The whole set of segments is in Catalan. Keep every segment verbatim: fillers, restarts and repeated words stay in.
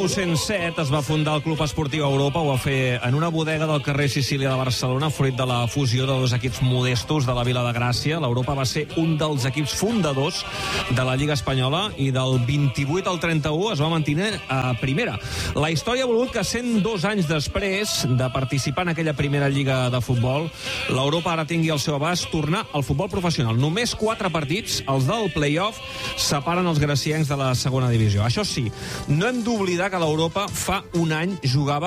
nou-cents set es va fundar el Club Esportiu Europa, ho va fer en una bodega del carrer Sicília de Barcelona, fruit de la fusió de dos equips modestos de la Vila de Gràcia. L'Europa va ser un dels equips fundadors de la Lliga Espanyola i del vint-i-vuit al trenta-u es va mantenir a primera. La història ha volgut que cent dos anys després de participar en aquella primera lliga de futbol, l'Europa ara tingui al seu abast tornar al futbol professional. Només quatre partits, els del play-off, separen els graciencs de la segona divisió. Això sí, no hem d'oblidar que l'Europa fa un any jugava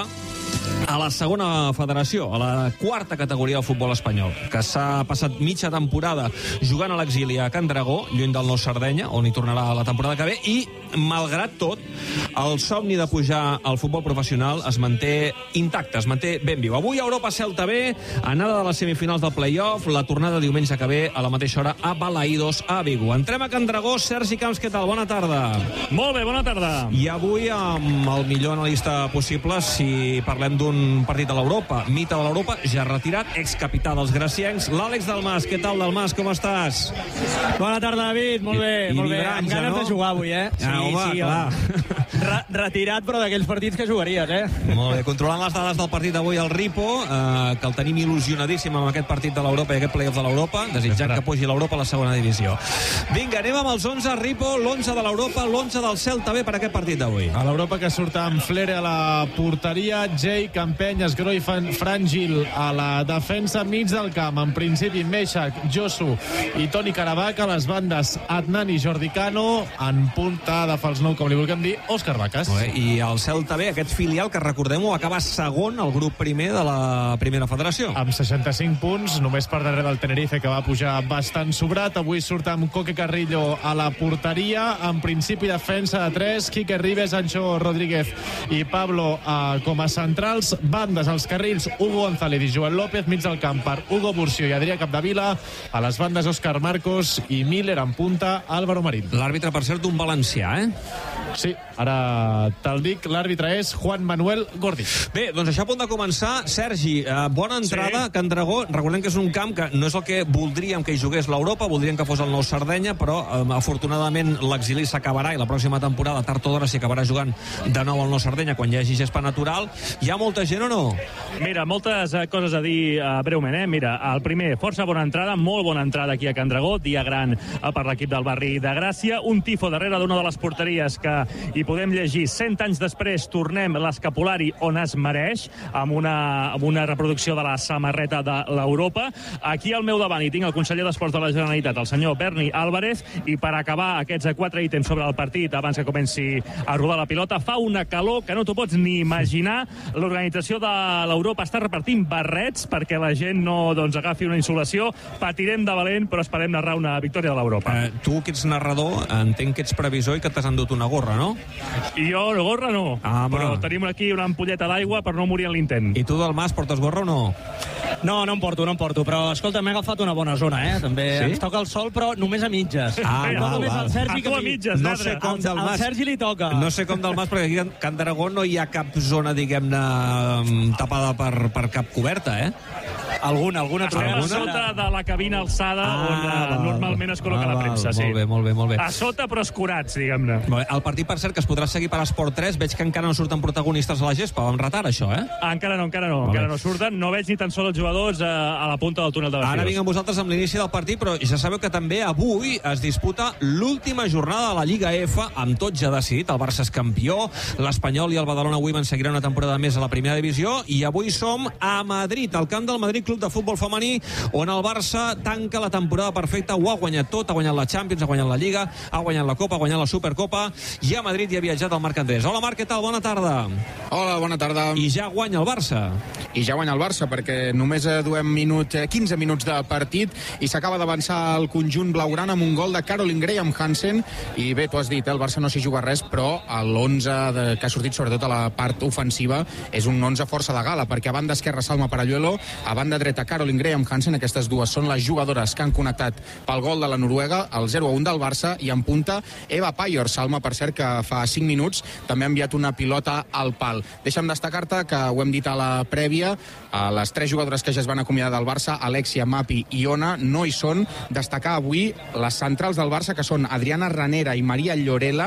a la segona federació, a la quarta categoria del futbol espanyol, que s'ha passat mitja temporada jugant a l'exili a Can Dragó, lluny del Nou Sardenya, on hi tornarà la temporada que ve, i, malgrat tot, el somni de pujar al futbol professional es manté intacte, es manté ben viu. Avui Europa Celta B, anada de les semifinals del play-off, la tornada diumenge que ve a la mateixa hora a Balaïdos, a Vigo. Entrem a Can Dragó. Sergi Camps, què tal? Bona tarda. Molt bé, bona tarda. I avui amb el millor analista possible, si parlem d'un partit de l'Europa, mite de l'Europa, ja retirat, excapità dels graciencs, l'Àlex Dalmas. Què tal, Dalmas? Com estàs? Bona tarda, David. Molt bé, I, molt i bé. Granja, amb ganes no? de jugar avui, eh? Ah, home, sí, clar. Re retirat, però d'aquells partits que jugaries, eh? Molt bé, controlant les dades del partit d'avui el Ripo, eh, que el tenim il·lusionadíssim amb aquest partit de l'Europa i aquest play-off de l'Europa, desitjant que pugi l'Europa a la segona divisió. Vinga, anem amb els onze, Ripo, l'onze de l'Europa, l'onze del Celta B per aquest partit d'avui. A l'Europa, que surt amb Flere a la porteria, Jay, Campeny, Esgró i Frangil a la defensa, mig del camp, en principi Meixac, Josu i Toni Caravaca, a les bandes Adnan i Jordi Cano, en punta de fals nou, com li vulguem dir, Òscar Vacas. Bé, i el Celta B, aquest filial que, recordem-ho, acaba segon al grup primer de la primera federació. Amb seixanta-cinc punts, només per darrere del Tenerife, que va pujar bastant sobrat. Avui surt amb Coque Carrillo a la porteria, en principi defensa de tres, Quique Ribes, Anxo Rodríguez i Pablo eh, com a centrals, bandes als carrils Hugo González i Joan López, mig del camp per Hugo Burcio i Adrià Capdevila, a les bandes Òscar Marcos i Miller, en punta Álvaro Marín. L'àrbitre, per cert, un valencià, eh? Sí, ara te'l dic, l'àrbitre és Juan Manuel Gordi. Bé, doncs això a punt de començar. Sergi, eh, bona entrada, sí. Can Dragó. Recordem que és un camp que no és el que voldríem que hi jugués l'Europa, voldríem que fos el Nou Sardenya, però eh, afortunadament l'exili s'acabarà i la pròxima temporada, tard o d'hora, s'hi acabarà jugant de nou al Nou Sardenya quan hi hagi gespa natural. Hi ha molta gent o no? Mira, moltes eh, coses a dir eh, breument, eh? Mira, el primer, força bona entrada, molt bona entrada aquí a Can Dragó, dia gran eh, per l'equip del barri de Gràcia, un tifo darrere d'una de les porteries que hi podem llegir cent anys després tornem l'escapulari on es mereix, amb una, amb una reproducció de la samarreta de l'Europa. Aquí al meu davant hi tinc el conseller d'Esports de la Generalitat, el senyor Berni Álvarez, i per acabar aquests quatre ítems sobre el partit abans que comenci a rodar la pilota, fa una calor que no t'ho pots ni imaginar. L'organització de l'Europa està repartint barrets perquè la gent no doncs, agafi una insolació. Patirem de valent, però esperem narrar una victòria de l'Europa. Eh, tu, que ets narrador, entenc que ets previsor i que t'has endut una gorra, no? I jo, la gorra no, ah, però tenim aquí una ampolleta d'aigua per no morir en l'intent. I tu, Dalmas, portes gorra o no? No, no em porto, no em porto, però escolta, m'he agafat una bona zona, eh? També sí? Ens toca el sol, però només a mitges. Ah, no, val, només val. al Sergi, a tu a mitges, no sé com del Mas. Al Sergi li toca. No sé com del Mas, perquè aquí a Can Dragó no hi ha cap zona, diguem-ne, tapada per, per cap coberta, eh? Alguna, alguna Estem a sota de la cabina alçada ah, on uh, normalment es col·loca ah, la premsa. Sí. Molt bé, molt bé, molt bé. A sota, però escurats, diguem-ne. El partit, per cert, que es podrà seguir per Esport tres, veig que encara no surten protagonistes a la gespa. Vam retard, això, eh? Encara no, encara no. Vale. Encara no surten. No veig ni tan sols els jugadors a, a la punta del túnel de vestidors. Ara vinc amb vosaltres amb l'inici del partit, però ja sabeu que també avui es disputa l'última jornada de la Lliga F, amb tot ja decidit. El Barça és campió, l'Espanyol i el Badalona avui van seguir una temporada més a la primera divisió, i avui som a Madrid, al camp del Madrid Club de Futbol Femení, on el Barça tanca la temporada perfecta. Ho ha guanyat tot, ha guanyat la Champions, ha guanyat la Lliga, ha guanyat la Copa, ha guanyat la Supercopa, i a Madrid hi ha viatjat el Marc Andrés. Hola, Marc, què tal? Bona tarda. Hola, bona tarda. I ja guanya el Barça. I ja guanya el Barça, perquè només duem minut, quinze minuts de partit, i s'acaba d'avançar el conjunt blaugrana amb un gol de Caroline Graham Hansen, i bé, tu has dit, el Barça no s'hi juga res, però l'onze que ha sortit sobretot a la part ofensiva és un onze força de gala, perquè a banda esquerra Salma Paralluelo, a banda dreta Caroline Graham Hansen, aquestes dues són les jugadores que han connectat pel gol de la Noruega, el zero a un del Barça, i en punta Eva Payor, Salma, per cert, que fa cinc minuts també ha enviat una pilota al pal. Deixa'm destacar-te que ho hem dit a la prèvia, a les tres jugadores que ja es van acomiadar del Barça, Alexia, Mapi i Ona, no hi són. Destacar avui les centrals del Barça, que són Adriana Ranera i Maria Llorela,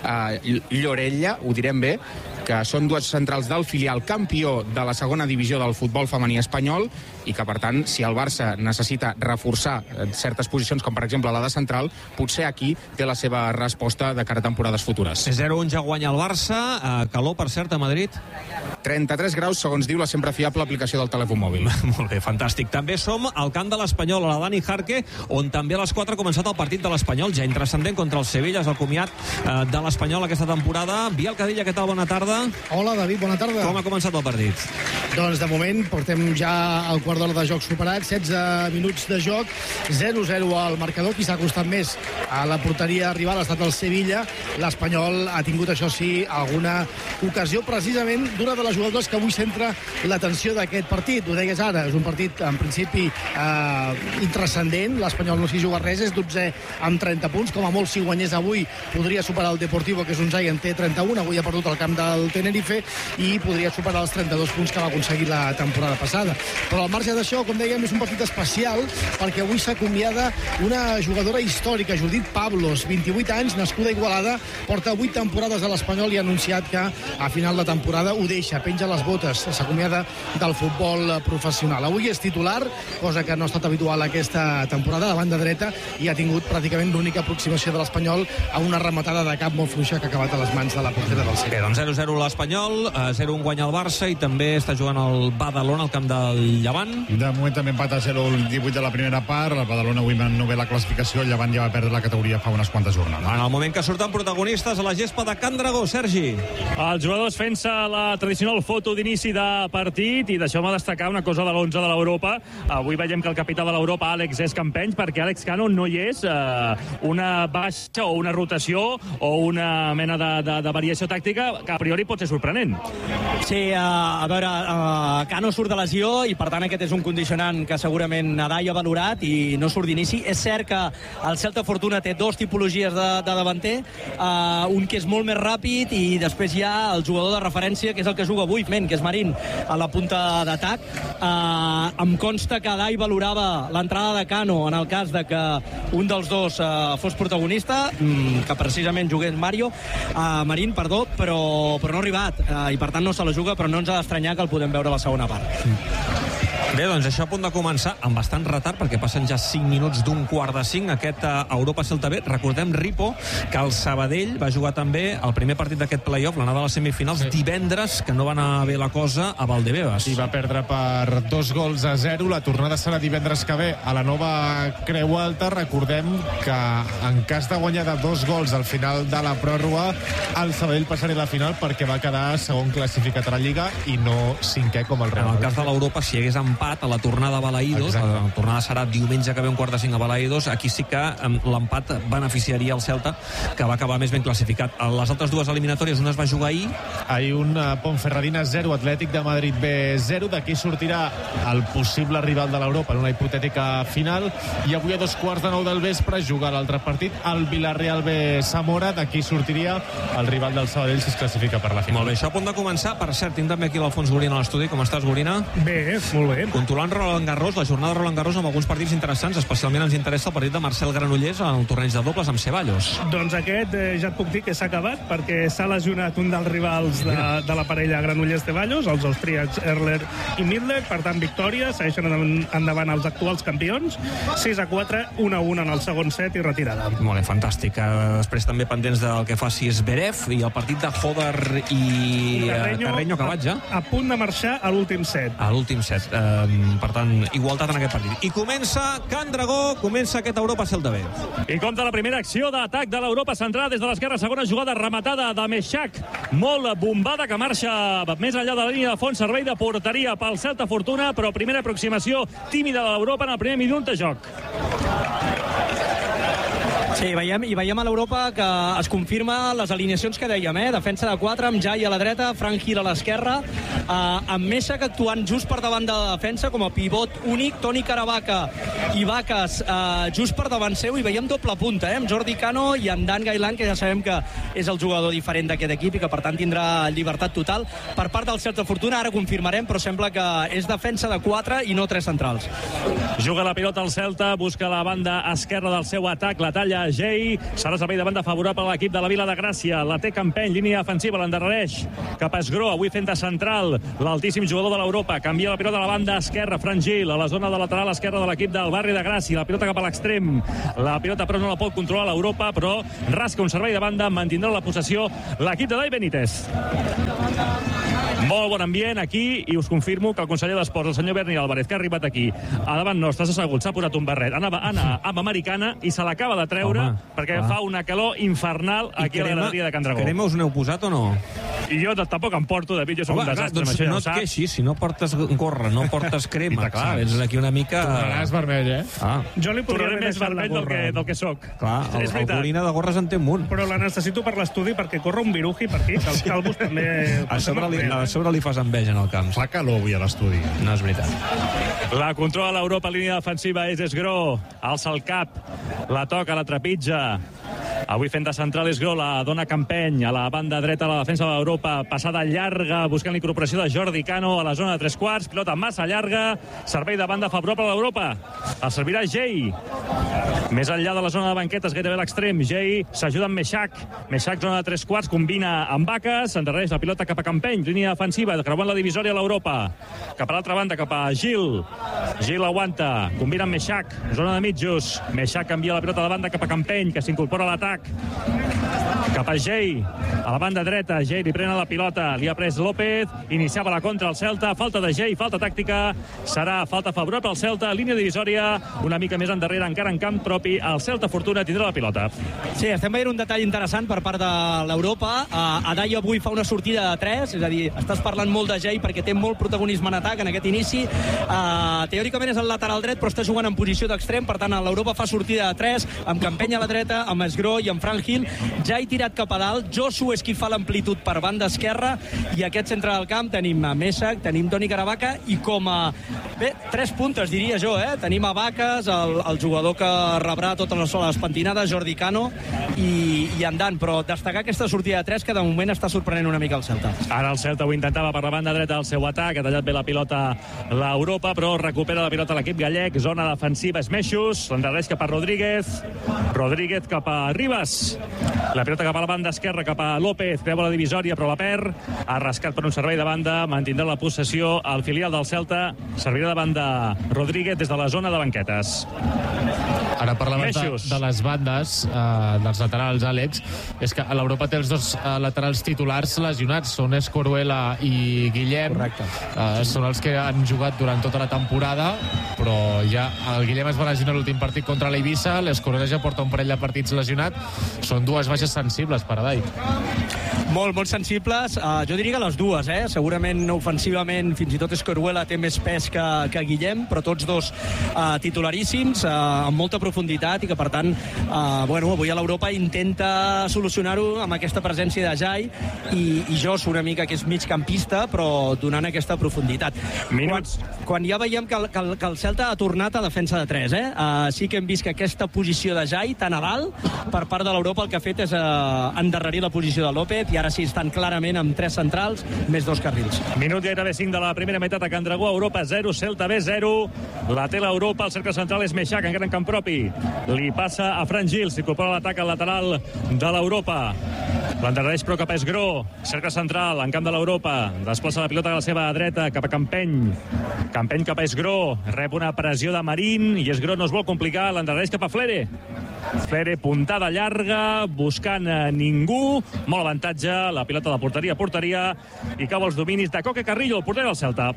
uh, Llorella, ho direm bé, que són dues centrals del filial campió de la segona divisió del futbol femení espanyol i que, per tant, si el Barça necessita reforçar certes posicions, com per exemple la de central, potser aquí té la seva resposta de cara a temporades futures. zero un ja guanya el Barça. Uh, calor, per cert, a Madrid? trenta-tres graus, segons diu la sempre fiable aplicació del telèfon mòbil. Molt bé, fantàstic. També som al camp de l'Espanyol, a la Dani Jarque, on també a les quatre ha començat el partit de l'Espanyol, ja intrascendent contra el Sevilla, és el comiat uh, de l'Espanyol aquesta temporada. Biel Cadilla, què tal? Bona tarda. Hola, David, bona tarda. Com ha començat el partit? Doncs de moment portem ja el quart d'hora de joc superat, setze minuts de joc, zero zero al marcador. Qui s'ha costat més a la porteria rival ha estat el Sevilla. L'Espanyol ha tingut, això sí, alguna ocasió precisament d'una de les jugadores que avui centra l'atenció d'aquest partit. Ho deies ara, és un partit en principi eh, intrascendent. L'Espanyol no s'hi juga res, és dotzè amb trenta punts. Com a molt, si guanyés avui, podria superar el Deportivo, que és un Giant, té trenta-un. Avui ha perdut el camp del Tenerife i podria superar els trenta-dos punts que va aconseguir la temporada passada. Però al marge d'això, com dèiem, és un partit especial perquè avui s'acomiada una jugadora històrica, Judit Pablos, vint-i-vuit anys, nascuda a Igualada, porta vuit temporades a l'Espanyol i ha anunciat que a final de temporada ho deixa, penja les botes, s'acomiada del futbol professional. Avui és titular, cosa que no ha estat habitual aquesta temporada, de banda dreta, i ha tingut pràcticament l'única aproximació de l'Espanyol a una rematada de cap molt fluixa que ha acabat a les mans de la portera del Sevilla. Bé, doncs zero zero l'Espanyol, zero un guanya el Barça i també està jugant el Badalona al camp del Llevant. De moment també empat a zero el divuit de la primera part. El Badalona avui no ve la classificació, el Llevant ja va perdre la categoria fa unes quantes jornades. En el moment que surten protagonistes a la gespa de Can Dragó, Sergi. Els jugadors fent-se la tradicional foto d'inici de partit i deixeu-me destacar una cosa de l'onze de l'Europa. Avui veiem que el capità de l'Europa, Àlex, és Campenys, perquè Àlex Cano no hi és. Eh, una baixa o una rotació o una mena de, de, de variació tàctica que a priori pot ser sorprenent. Sí, uh, a veure, uh, Cano surt de lesió i per tant aquest és un condicionant que segurament Nadal ha valorat i no surt d'inici. És cert que el Celta Fortuna té dos tipologies de, de davanter, uh, un que és molt més ràpid i després hi ha el jugador de referència que és el que juga avui, que és Marín, a la punta d'atac. Uh, em consta que Dai valorava l'entrada de Cano en el cas de que un dels dos uh, fos protagonista, um, que precisament jugués Mario, uh, Marín, perdó, però, però no ha arribat uh, i per tant no se la juga, però no ens ha d'estranyar que el podem veure a la segona part. Bé, doncs això a punt de començar amb bastant retard perquè passen ja cinc minuts d'un quart de cinc aquest uh, Europa Celta B. Recordem, Ripo, que el Sabadell va jugar també el primer partit d'aquest play-off, l'anada a les semifinals, sí. divendres, que no va anar bé la cosa a Valdebebas. I va perdre per dos gols a zero. La tornada serà divendres que ve a la nova Creu Alta. Recordem que en cas de guanyar de dos gols al final de la pròrroga, el Sabadell passaria a la final perquè va quedar segon classificat a la Lliga i no cinquè com el Real. En el cas de l'Europa, si hi hagués empat a la tornada a Balaïdos, exacte. La tornada serà diumenge que ve un quart de cinc a Balaïdos, aquí sí que l'empat beneficiaria el Celta, que va acabar més ben classificat. Les altres dues eliminatòries, una es va jugar ahir. Ahir un Ponferradina zero, Atlètic de Madrid B zero, d'aquí sortirà el possible rival de l'Europa en una hipotètica final, i avui a dos quarts de nou del vespre juga l'altre partit, el Villarreal B Zamora, d'aquí sortiria el rival del Sabadell si es classifica per la final. Molt bé, això a punt de començar. Per cert, tinc també aquí l'Alfons Gorina a l'estudi. Com estàs, Gorina? Bé, molt bé. Controlant Roland Garros, la jornada de Roland Garros amb alguns partits interessants, especialment ens interessa el partit de Marcel Granollers en el torneig de dobles amb Ceballos. Doncs aquest eh, ja et puc dir que s'ha acabat perquè s'ha lesionat un dels rivals de, de la parella Granollers-Ceballos, els austríacs Erler i Midler, per tant victòria, segueixen endavant els actuals campions, sis a quatre, un a un en el segon set i retirada. Molt bé, fantàstic. Després també pendents del que faci Zverev i el partit de Hover i Carreño, Carreño acabat ja. A, a punt de marxar a l'últim set. A l'últim set. Eh, per tant, igualtat en aquest partit. I comença Can Dragó, comença aquest Europa Celta B. I compta la primera acció d'atac de l'Europa centrada des de l'esquerra, segona jugada rematada de Meshak, molt bombada, que marxa més enllà de la línia de fons, servei de porteria pel Celta Fortuna, però primera aproximació tímida de l'Europa en el primer minut de joc. Sí, veiem, i veiem a l'Europa que es confirma les alineacions que dèiem, eh? Defensa de quatre, amb Jai a la dreta, Frank Gil a l'esquerra, eh, amb Meshak actuant just per davant de la defensa com a pivot únic, Toni Caravaca i Vaques eh, just per davant seu, i veiem doble punta, eh? Amb Jordi Cano i amb Dan Gailan, que ja sabem que és el jugador diferent d'aquest equip i que per tant tindrà llibertat total per part del Celta Fortuna. Ara confirmarem, però sembla que és defensa de quatre i no tres centrals. Juga la pilota al Celta, busca la banda esquerra del seu atac, la talla Gei. Serà servei de banda favorable a l'equip de la Vila de Gràcia. La té Campeny, línia defensiva, l'endarrereix cap a Esgró, avui fent de central. L'altíssim jugador de l'Europa. Canvia la pilota a la banda esquerra, Fran Gil, a la zona de lateral esquerra de l'equip del barri de Gràcia. La pilota cap a l'extrem. La pilota però no la pot controlar l'Europa, però rasca un servei de banda, mantindrà la possessió l'equip de Dai Benítez. Molt bon ambient aquí, i us confirmo que el conseller d'Esports, el senyor Berni Álvarez, que ha arribat aquí, a davant nostre, s'ha assegut, s'ha posat un barret, anava Anna amb americana i se l'acaba de treure. Home, perquè clar, fa una calor infernal aquí crema, a la graderia de Can Dragó. Crema us n'heu posat o no? I jo tampoc em porto, David, jo soc un desastre. Doncs no et queixis, si no portes gorra, no portes crema, clar, vens aquí una mica... Tornaràs vermell, eh? Ah. Jo li podria haver més vermell del que, del que soc. Clar, el, el Corina de gorres en té un munt. Però la necessito per l'estudi perquè corre un viruji per aquí, que els calvos també... A sobre, li, a sobre li fas enveja en el camp. Fa calor avui a l'estudi. No és veritat. La controla l'Europa, línia defensiva és Esgró, alça el cap, la toca, la trepitja. Avui fent de central Esgró, la dona Campeny a la banda dreta, a la defensa de l'Europa, passada llarga, buscant l'incorporació de Jordi Cano a la zona de tres quarts, pilota massa llarga, servei de banda favorable a l'Europa. El servirà Gei. Més enllà de la zona de banquetes, gairebé a l'extrem, Gei s'ajuda amb Meixac. Meixac, zona de tres quarts, combina amb Vaques, s'endarrereix la pilota cap a Campeny, línia defensiva, creuant la divisòria a l'Europa. Cap a l'altra banda, cap a Gil. Gil aguanta, combina amb Meixac, zona de mitjos. Meixac canvia la pilota de banda cap a Campeny, que s'incorpora a l'atac. Cap a Gei, a la banda dreta. Gei li prena la pilota, li ha pres López, iniciava la contra el Celta, falta de Gei, falta tàctica, serà falta favorable al Celta, línia divisòria, una mica més endarrere, encara en camp propi, el Celta Fortuna tindrà la pilota. Sí, estem veient un detall interessant per part de l'Europa. Uh, Adai avui fa una sortida de tres, és a dir, estàs parlant molt de Gei perquè té molt protagonisme en atac en aquest inici. Uh, teòricament és el lateral dret, però està jugant en posició d'extrem, per tant, l'Europa fa sortida de tres, amb Campeny a la dreta, amb Esgró i amb Fran Gil. Ja he tirat cap a dalt, Josu és qui fa l'amplitud per banda esquerra, i aquest centre del camp tenim a Messac, tenim Toni Caravaca, i com a... Bé, tres puntes, diria jo, eh? Tenim a Vaques, el, el jugador que rebrà totes les soles pentinades, Jordi Cano, i, i andant, però destacar aquesta sortida de tres que de moment està sorprenent una mica el Celta. Ara el Celta ho intentava per la banda dreta del seu atac, ha tallat bé la pilota l'Europa, però recupera la pilota l'equip gallec, zona defensiva Esmeixos, l'endarrereix cap a Rodríguez, Rodríguez cap a Ribas, la pilota cap a la banda esquerra, cap a López, creua la divisòria però la perd, ha rascat per un servei de banda, mantindrà la possessió al filial del Celta, servirà de banda Rodríguez des de la zona de banquetes. Ara parlem de, de les bandes, eh, dels laterals, Àlex. És que a l'Europa té els dos eh, laterals titulars lesionats, són Escoruela i Guillem. Correcte. Eh, són els que han jugat durant tota la temporada, però ja el Guillem es va lesionar l'últim partit contra l'Eivissa, l'Escoruela ja porta un parell de partits lesionat. Són dues baixes sensibles per Adai. Molt, molt sensibles. Uh, jo diria que les dues, eh? Segurament ofensivament, fins i tot Escoruela té més pes que, que Guillem, però tots dos uh, titularíssims, uh, amb molta profunditat, i que per tant uh, bueno, avui a l'Europa intenta solucionar-ho amb aquesta presència de Jai i, i Jos una mica que és migcampista però donant aquesta profunditat. Minuts. Quan, quan ja veiem que el, que, el, que el Celta ha tornat a defensa de tres, eh? Uh, sí que hem vist que aquesta posició de Jai tan a dalt per part de l'Europa el que ha fet és uh, endarrerir la posició de López, i ara sí estan clarament amb tres centrals més dos carrils. Minut gairebé cinc de la primera meitat a Can Dragó, Europa zero, Celta B zero, la té l'Europa, el cercle central és Meixac, encara en camp propi, li passa a Fran Gil, s'incorpora l'atac al lateral de l'Europa, l'endarrereix però cap a Esgró, cercle central en camp de l'Europa, desplaça la pilota a la seva dreta cap a Campeny, Campeny cap a Esgró, rep una pressió de Marín i Esgró no es vol complicar, l'endarrereix cap a Flere, Flere puntada llarga, buscant a ningú, molt avantatge, la pilota de porteria a porteria, i cau els dominis de Coque Carrillo, el porter del Celta.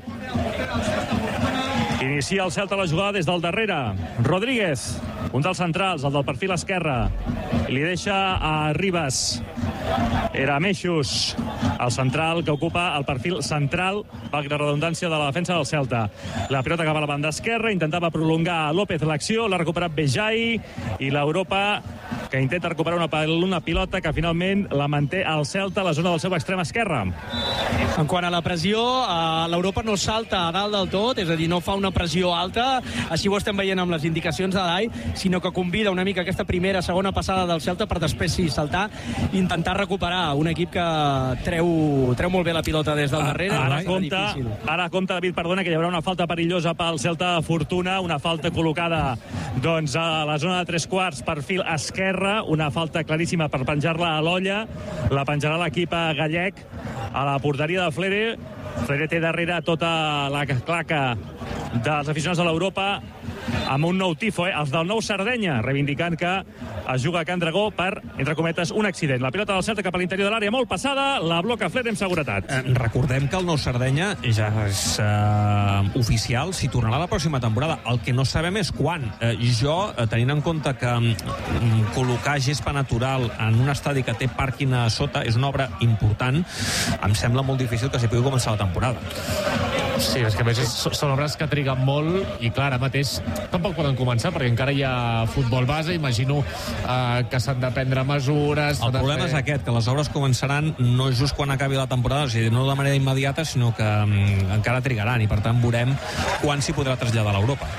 Inicia el Celta la jugada des del darrere. Rodríguez, un dels centrals, el del perfil esquerre. Li deixa a Ribas. Era Meixos, el central que ocupa el perfil central, valgui la redundància, de la defensa del Celta. La pilota cap a la banda esquerra, intentava prolongar López l'acció, l'ha recuperat Bejai, i l'Europa que intenta recuperar una, una pilota que finalment la manté al Celta a la zona del seu extrem esquerre. En quant a la pressió, eh, l'Europa no salta a dalt del tot, és a dir, no fa una pressió alta, així ho estem veient amb les indicacions de Dai, sinó que convida una mica aquesta primera, segona passada del Celta per després sí saltar i intentar recuperar un equip que treu, treu molt bé la pilota des del darrere. Ara, ara, compta, ara compta, David, perdona, que hi haurà una falta perillosa pel Celta Fortuna, una falta col·locada doncs, a la zona de tres quarts, perfil esquerre, esquerra, una falta claríssima per penjar-la a l'olla, la penjarà l'equip gallec a la porteria de Flere. Flere té darrere tota la claca dels aficionats de l'Europa amb un nou tifo, eh? Els del nou Sardenya, reivindicant que es juga a Can Dragó per, entre cometes, un accident. La pilota del Celta cap a l'interior de l'àrea, molt passada, la bloca Flere amb seguretat. Eh, recordem que el nou Sardenya ja és eh, oficial, s'hi tornarà la pròxima temporada. El que no sabem és quan. Eh, jo, eh, tenint en compte que mm, col·locar gespa natural en un estadi que té pàrquing a sota és una obra important, em sembla molt difícil que s'hi pugui començar la temporada. Sí, és que a més és, són obres que triguen molt i clar, ara mateix tampoc poden començar perquè encara hi ha futbol base, imagino eh, que s'han de prendre mesures. El problema fer... és aquest, que les obres començaran no just quan acabi la temporada, o sigui, no de manera immediata, sinó que um, encara trigaran i per tant veurem quan s'hi podrà traslladar a l'Europa.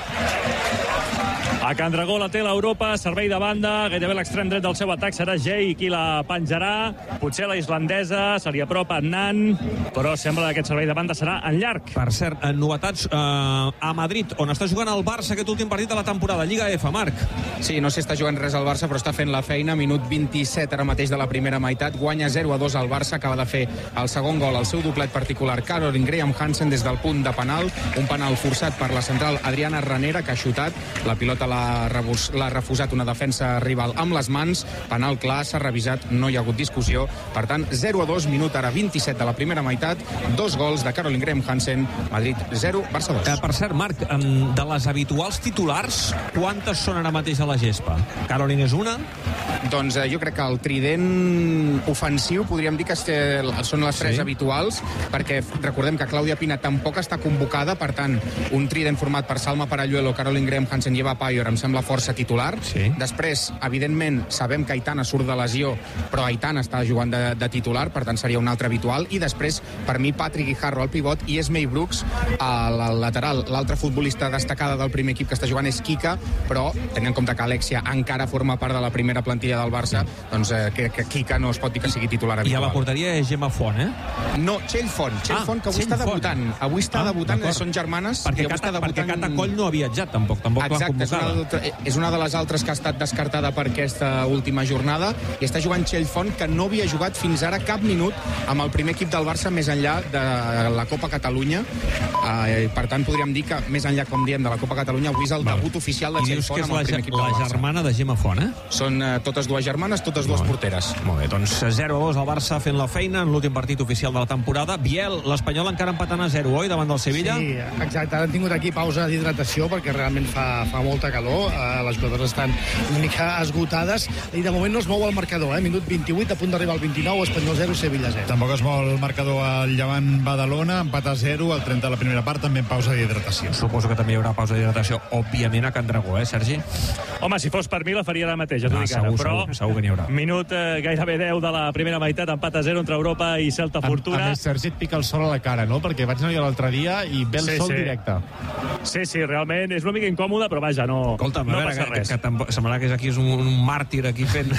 A Can Dragó la té l'Europa, servei de banda, gairebé l'extrem dret del seu atac serà Jay qui la penjarà, potser la islandesa, se li apropa Nan, però sembla que aquest servei de banda serà en llarg. Per cert, novetats eh, a Madrid, on està jugant el Barça aquest últim partit de la temporada, Lliga F, Marc. Sí, no s'està jugant res al Barça, però està fent la feina, minut vint-i-set ara mateix de la primera meitat, guanya zero a dos al Barça, acaba de fer el segon gol, el seu doblet particular, Caroline Graham Hansen des del punt de penal, un penal forçat per la central Adriana Ranera, que ha xutat, la pilota l'ha l'ha refusat una defensa rival amb les mans, penal clar, s'ha revisat, no hi ha hagut discussió, per tant zero a dos, minut ara vint-i-set de la primera meitat, dos gols de Caroline Graham Hansen, Madrid zero, Barça dos. Eh, per cert, Marc, de les habituals titulars, quantes són ara mateix a la gespa? Caroline és una? Doncs eh, jo crec que el trident ofensiu podríem dir que són les tres sí. habituals, perquè recordem que Clàudia Pina tampoc està convocada, per tant, un trident format per Salma Paralluelo, Caroline Graham Hansen i Eva Payor em sembla força titular. Sí. Després, evidentment, sabem que Aitana surt de lesió, però Aitana està jugant de, de titular, per tant seria un altre habitual, i després, per mi, Patrick Guijarro al pivot i Esmei Brooks al lateral. L'altra futbolista destacada del primer equip que està jugant és Kika, però tenint en compte que Alexia encara forma part de la primera plantilla del Barça, doncs eh, que, que Kika no es pot dir que sigui titular habitual. I a la porteria és Gemma Font, eh? No, Txell Font, Txell ah, Font, que avui està debutant. Avui està ah, debutant, són germanes. Perquè Cata, debutant... perquè Cata Coll no ha viatjat, tampoc. tampoc Exacte, és una, és una de les altres que ha estat descartada per aquesta última jornada, i està jugant Txell Font, que no havia jugat fins ara cap minut amb el primer equip del Barça més enllà de la Copa Catalunya. Eh, per tant, podríem dir que més enllà, com diem, de la Copa Catalunya, avui és el debut oficial de Txell Font amb el primer equip del Barça. I dius que és la germana de Gemma Font, eh? Són eh, totes dues germanes, totes dues porteres. Molt bé, doncs zero a dos el Barça fent la feina en l'últim partit oficial de la temporada. Biel, l'Espanyol encara empatant a zero, oi, davant del Sevilla? Sí, exacte. Han tingut aquí pausa d'hidratació perquè realment fa, fa molta calor. Uh, les jugadores estan una mica esgotades i de moment no es mou el marcador, eh? Minut vint-i-vuit, a punt d'arribar al vint-i-nou, Espanyol zero, Sevilla zero. Tampoc es mou el marcador al Llevant Badalona, empat a zero, al trenta de la primera part, també en pausa d'hidratació. Suposo que també hi haurà pausa d'hidratació, òbviament, a Can Dragó, eh, Sergi? Home, si fos per mi la faria ara mateix, ja t'ho no, dic segur, ara, però segur, segur que n'hi haurà. Minut eh, gairebé deu de la primera meitat, empat a zero entre Europa i Celta Fortuna. A, a més, Sergi, et pica el sol a la cara, no? Perquè vaig anar l'altre dia i ve el sí, sol sí. directe. Sí, sí, realment és una mica incòmode, però vaja, no, Escolta, no veure, passa que, res. Que, que semblarà que aquí és un, un màrtir aquí fent,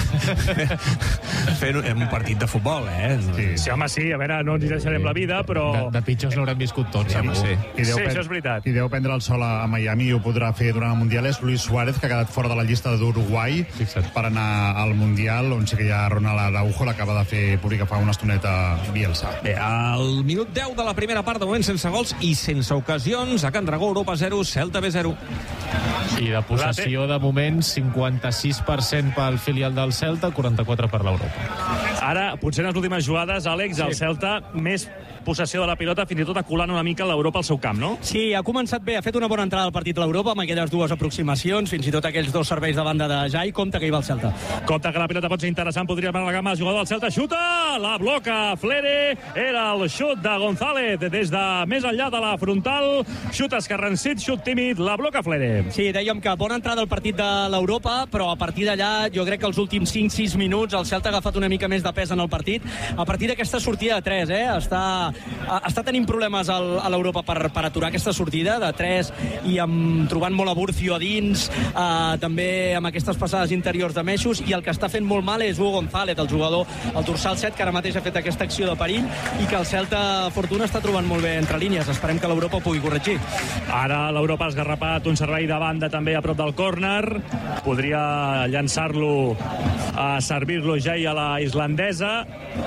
fent un partit de futbol, eh? Sí, sí, home, sí, a veure, no ens hi deixarem sí. la vida, però... De, de pitjors n'haurem viscut tots, sí, segur. Sí, I sí pen... això és veritat. I deu prendre el sol a, a Miami i ho podrà fer durant el Mundial. És Luis Suárez, que ha quedat fora de la llista d'Uruguai per anar al Mundial, on sí que ja Ronald Araujo l'acaba de fer pública fa una estoneta Bielsa. Bé, al minut deu de la primera part, de moment sense gols i sense ocasions, a Can Dragó, Europa zero, Celta B zero. I de possessió, de moment, cinquanta-sis per cent pel filial del Celta, quaranta-quatre per l'Europa. Ara, potser en les últimes jugades, Àlex, sí. el Celta, més possessió de la pilota, fins i tot aculant una mica l'Europa al seu camp, no? Sí, ha començat bé, ha fet una bona entrada al partit a l'Europa amb aquelles dues aproximacions, fins i tot aquells dos serveis de banda de Jai. Compte que hi va el Celta. Compte que la pilota pot ser interessant, podria anar la gamma, el jugador del Celta xuta, la bloca Flere, era el xut de González des de més enllà de la frontal, xut escarransit, xut tímid, la bloca Flere. Sí, dèiem que bona entrada al partit de l'Europa, però a partir d'allà jo crec que els últims cinc sis minuts el Celta ha agafat una mica més de de pes en el partit, a partir d'aquesta sortida de tres, eh? Està, està tenint problemes al, a l'Europa per, per aturar aquesta sortida de tres i amb, trobant molt a Burcio a dins, eh, també amb aquestes passades interiors de Meixos, i el que està fent molt mal és Hugo González, el jugador, el dorsal set, que ara mateix ha fet aquesta acció de perill i que el Celta Fortuna està trobant molt bé entre línies. Esperem que l'Europa ho pugui corregir. Ara l'Europa ha esgarrapat un servei de banda també a prop del córner. Podria llançar-lo a servir-lo ja a la islandesa.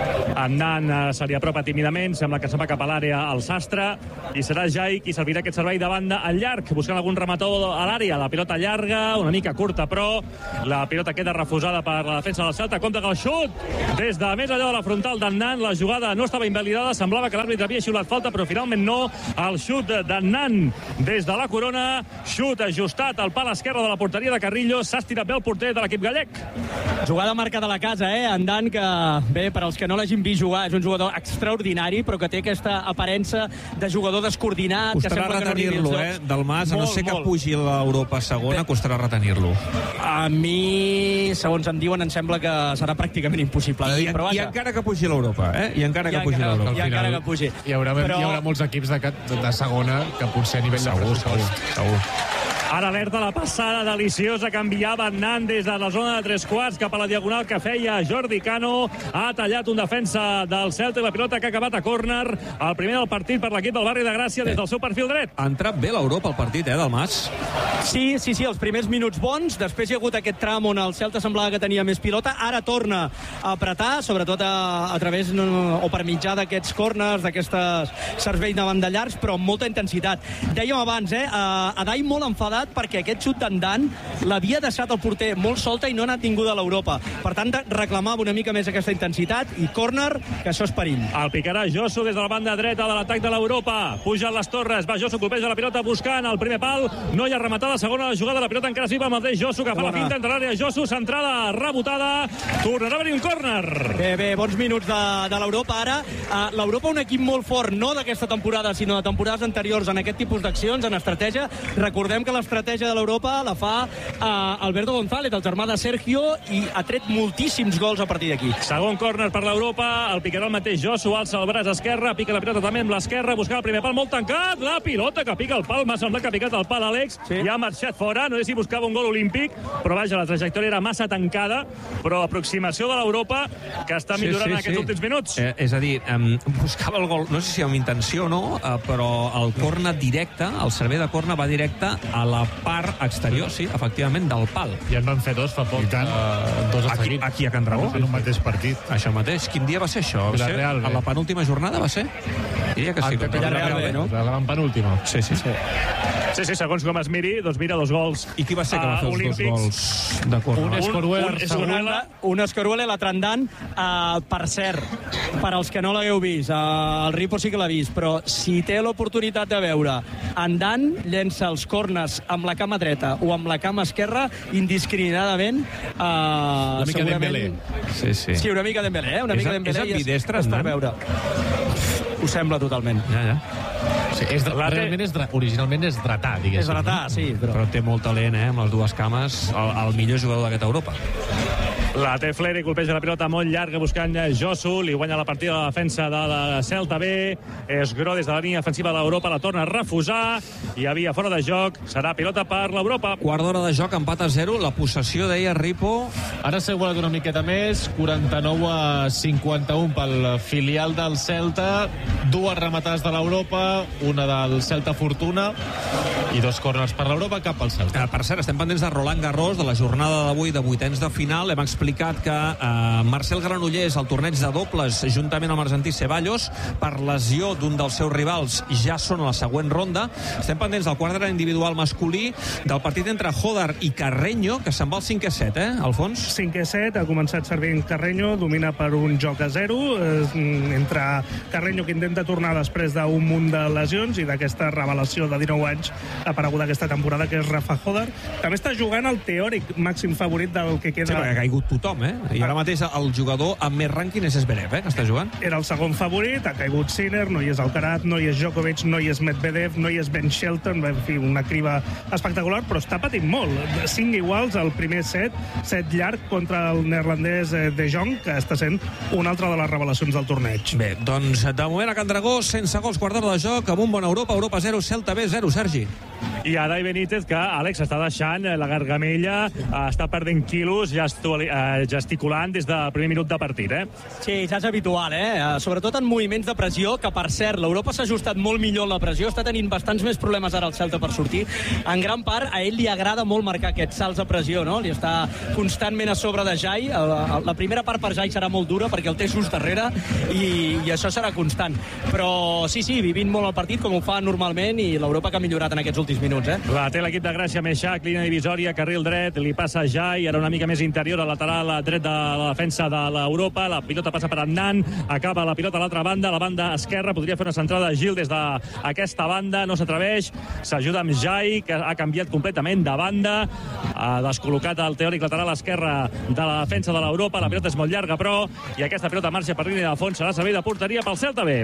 Andan eh, se li apropa tímidament, sembla que se'n va cap a l'àrea al sastre, i serà Jai qui servirà aquest servei de banda al llarg, buscant algun rematador a l'àrea. La pilota llarga, una mica curta, però la pilota queda refusada per la defensa del Celta. Compte que el xut des de més allà de la frontal d'Annan, la jugada no estava invalidada, semblava que l'àrbitre havia xiulat falta, però finalment no. El xut d'Annan des de la corona, xut ajustat al pal esquerre de la porteria de Carrillo, s'ha estirat bé el porter de l'equip gallec. Jugada marca de la casa, eh? Andan, que bé, per als que no l'hagin vist jugar, és un jugador extraordinari, però que té aquesta aparença de jugador descoordinat. Costarà que retenir-lo, no eh? Dalmas, a no ser que molt. pugi l'Europa segona, bé, costarà retenir-lo. A mi, segons em diuen, em sembla que serà pràcticament impossible de dir, I, però I vaja. encara que pugi l'Europa, eh? I encara que I pugi encara, l'Europa. I encara que pugi. Hi haurà, però... hi haurà molts equips de, de segona que potser a nivell Segur, de segur, segur. Ara alerta la passada deliciosa que enviava Nan des de la zona de tres quarts cap a la diagonal que feia Jordi Cano. Ha tallat un defensa del Celta i la pilota que ha acabat a córner. El primer del partit per l'equip del Barri de Gràcia des del seu perfil dret. Ha entrat bé l'Europa al partit, eh, Dalmas? Sí, sí, sí, els primers minuts bons. Després hi ha hagut aquest tram on el Celta semblava que tenia més pilota. Ara torna a apretar, sobretot a, a través no, o per mitjà d'aquests corners, d'aquestes serveis davant de llargs, però amb molta intensitat. Dèiem abans, eh, Adai molt enfadat perquè aquest xut d'Andan l'havia deixat el porter molt solta i no n'ha tingut a l'Europa. Per tant, reclamava una mica més aquesta intensitat i córner, que això és perill. El picarà Josu des de la banda dreta de l'atac de l'Europa. Puja les torres, va Josu, colpeja la pilota buscant el primer pal. No hi ha rematada, segona jugada, la pilota encara es viva amb el mateix Josu, que fa la finta entre l'àrea. Josu, centrada, rebotada, tornarà a haver-hi un córner. Bé, bé, bons minuts de, de l'Europa ara. Uh, L'Europa un equip molt fort, no d'aquesta temporada, sinó de temporades anteriors en aquest tipus d'accions, en estratègia. Recordem que l'estratègia de l'Europa la fa uh, Alberto González, el germà de Sergio, i ha tret moltíssims gols a partir d'aquí. Segon córner per l'Europa, el picarà el mateix Josu, alça el braç esquerre, pica la pilota també amb l'esquerra, buscar el primer pal molt tancat, la pilota que pica el pal, m'ha semblat que ha picat el pal Àlex, sí. I ha marxat fora, no sé si buscava un gol olímpic, però vaja, la trajectòria era massa tancada, però aproximació de l'Europa que està millorant sí, sí, en aquests sí. últims minuts. Eh, és a dir, um, buscava el gol, no sé si amb intenció o no, uh, però el córner directe, el servei de córner va directe a la part exterior, sí, efectivament, del pal. I en van fer dos fa poc. I tant. Uh, dos a aquí, aquí a Can Dragó. En un mateix partit. Això mateix. Quin dia va ser això? Va ser Real, a la penúltima jornada, va ser? Diria que sí. El Pepe Real, bé, no? La penúltima. Sí, sí, sí. Sí, sí, segons com es miri, doncs mira, dos gols. I qui va ser que va fer els olímpics. dos gols de córner? Un Escoruela. Un Escoruela. Un Escoruela, l'altre Andan. Uh, per cert, per als que no l'hagueu vist, uh, el Ripo sí que l'ha vist, però si té l'oportunitat de veure Andan llença els corners amb la cama dreta o amb la cama esquerra indiscriminadament. Uh, una mica Dembélé. Sí, sí. Sí, una mica Dembélé, eh? Una mica és, Dembélé. És ambidestre, és per veure. Ho sembla totalment. Ja, ja. Sí, és, realment és, originalment és dretà, diguéssim. És dretà, sí. Però... però té molt talent, eh, amb les dues cames. El, el millor jugador d'aquesta Europa. La té Fleri, colpeja la pilota molt llarga buscant Josu, li guanya la partida de la defensa de la Celta B, és Gro des de la línia defensiva de l'Europa, la torna a refusar, hi havia fora de joc, serà pilota per l'Europa. Quart d'hora de joc, empat a zero, la possessió, deia Ripo. Ara s'ha igualat una miqueta més, quaranta-nou a cinquanta-un pel filial del Celta, dues rematades de l'Europa, una del Celta Fortuna i dos corners per l'Europa, cap al Celta. Eh, per cert, estem pendents de Roland Garros, de la jornada d'avui de vuitens de final. Hem explicat que eh, Marcel Granollers, al torneig de dobles, juntament amb l'argentí Ceballos, per lesió d'un dels seus rivals, ja són a la següent ronda. Estem pendents del quart d'hora individual masculí, del partit entre Hodar i Carreño, que se'n va al cinquè set, eh, Alfons? cinquè set, ha començat servint Carreño, domina per un joc a zero, eh, entre Carreño, que intenta tornar després d'un munt de lesions, i d'aquesta revelació de dinou anys apareguda aquesta temporada, que és Rafa Hodar. També està jugant el teòric màxim favorit del que queda... Sí, perquè ha caigut tothom, eh? I ara mateix el jugador amb més rànquing és Zverev, eh, que està jugant. Era el segon favorit, ha caigut Sinner, no hi és Alcaraz, no hi és Djokovic, no hi és Medvedev, no hi és Ben Shelton, en fi, una criba espectacular, però està patint molt. Cinc iguals al primer set, set llarg contra el neerlandès De Jong, que està sent una altra de les revelacions del torneig. Bé, doncs de moment a Can Dragó, sense gols, quart d'hora de joc, amb un bon Europa, Europa zero, Celta B zero, Sergi. I Adai Benítez, que, Àlex, està deixant la gargamella, està perdent quilos, gesticulant des del primer minut de partit, eh? Sí, ja és habitual, eh? Sobretot en moviments de pressió, que, per cert, l'Europa s'ha ajustat molt millor en la pressió, està tenint bastants més problemes ara el Celta per sortir. En gran part, a ell li agrada molt marcar aquests salts de pressió, no? Li està constantment a sobre de Jai. La primera part per Jai serà molt dura, perquè el té just darrere, i, i això serà constant. Però sí, sí, vivint molt el partit, com ho fa normalment, i l'Europa que ha millorat en aquests últims minuts, eh? La té l'equip de Gràcia, Meixac, línia divisòria, carril dret, li passa Jai, ara una mica més interior a lateral a dret de la defensa de l'Europa, la pilota passa per Adnan, acaba la pilota a l'altra banda, a la banda esquerra, podria fer una centrada de Gil des d'aquesta banda, no s'atreveix, s'ajuda amb Jai, que ha canviat completament de banda, ha descol·locat el teòric lateral esquerra de la defensa de l'Europa, la pilota és molt llarga, però, i aquesta pilota marxa per línia de fons, serà servei de porteria pel Celta B.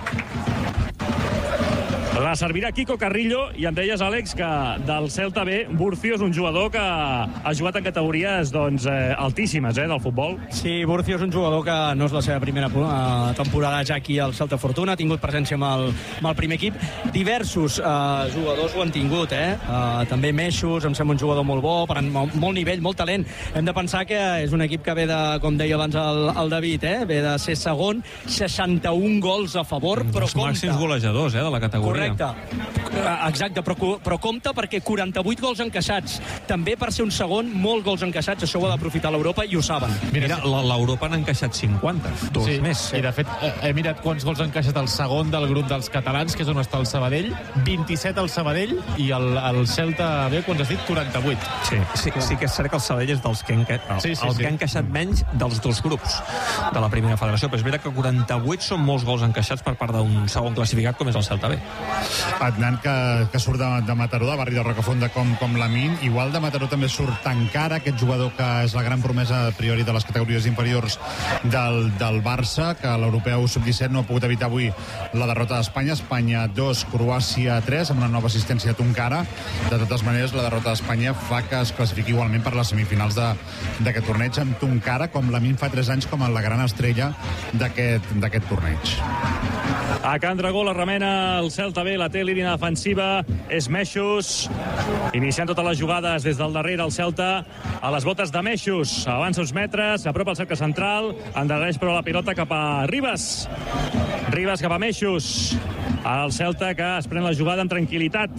La servirà Quico Carrillo, i em deies, Àlex, que del Celta B, Burcio és un jugador que ha jugat en categories doncs, eh, altíssimes eh, del futbol. Sí, Burcio és un jugador que no és la seva primera eh, temporada ja aquí al Celta Fortuna, ha tingut presència amb el, amb el primer equip. Diversos eh, jugadors ho han tingut, eh? eh també Meixos, em sembla un jugador molt bo, per molt, molt nivell, molt talent. Hem de pensar que és un equip que ve de, com deia abans el, el David, eh? ve de ser segon, seixanta-un gols a favor, però Els compta. màxims golejadors eh, de la categoria. Correcte. Exacte, però, però compta perquè quaranta-vuit gols encaixats. També per ser un segon, molts gols encaixats, això ho ha d'aprofitar l'Europa i ho saben. Mira, l'Europa n'ha encaixat cinquanta, dos sí, més. I de fet, he mirat quants gols ha encaixat el segon del grup dels catalans, que és on està el Sabadell, vint-i-set al Sabadell, i el, el Celta B, quants has dit? quaranta-vuit. Sí, sí, sí que és cert que el Sabadell és dels que, enca... el, sí, sí, el sí. que ha encaixat menys dels dos grups de la primera federació, però és veritat que quaranta-vuit són molts gols encaixats per part d'un segon classificat com és el Celta B. Adnan, que, que surt de, de Mataró, de barri de Rocafonda com, com Lamin. Igual de Mataró també surt Tancara, aquest jugador que és la gran promesa a priori de les categories inferiors del, del Barça, que l'europeu sub disset no ha pogut evitar avui la derrota d'Espanya. Espanya dos, Croàcia tres, amb una nova assistència a Tancara. De totes maneres, la derrota d'Espanya fa que es classifiqui igualment per les semifinals d'aquest torneig, amb Tancara com Lamin fa tres anys com a la gran estrella d'aquest torneig. A Can Dragó la remena el Celta B, la té línia defensiva, és Meixos, iniciant totes les jugades des del darrere el Celta, a les botes de Meixos, avança uns metres, s'apropa al cercle central, endarrereix però la pilota cap a Ribas, Ribas cap a Meixos, el Celta que es pren la jugada amb tranquil·litat,